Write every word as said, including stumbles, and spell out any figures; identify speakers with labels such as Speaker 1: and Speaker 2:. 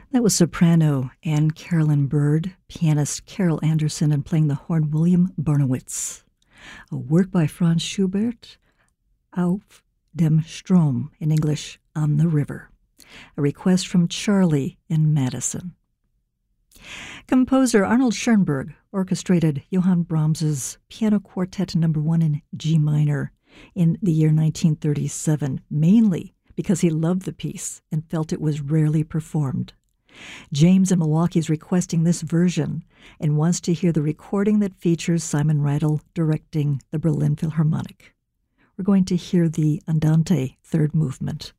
Speaker 1: That was soprano Anne Carolyn Bird, pianist Carol Anderson, and playing the horn William Bernowitz. A work by Franz Schubert, Auf dem Strom, in English, On the River. A request from Charlie in Madison. Composer Arnold Schoenberg orchestrated Johann Brahms's Piano Quartet Number One in G minor in the year nineteen thirty-seven, mainly because he loved the piece and felt it was rarely performed. James in Milwaukee is requesting this version and wants to hear the recording that features Simon Rattle directing the Berlin Philharmonic. We're going to hear the Andante third movement.